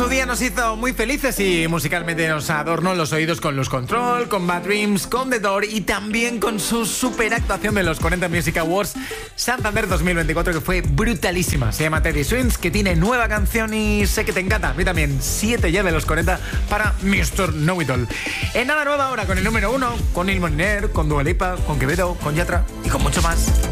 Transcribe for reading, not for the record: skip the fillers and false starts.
su día nos hizo muy felices y musicalmente nos adornó los oídos con Lose Control, con Bad Dreams, con The Door y también con su super actuación de los 40 Music Awards Santander 2024, que fue brutalísima. Se llama Teddy Swims, que tiene nueva canción y sé que te encanta. A mí también, 7 ya de los 40 para Mr. Know It All. En nada nueva ahora con el número 1, con Il Moliner, con Dua Lipa, con Quevedo, con Yatra y con mucho más.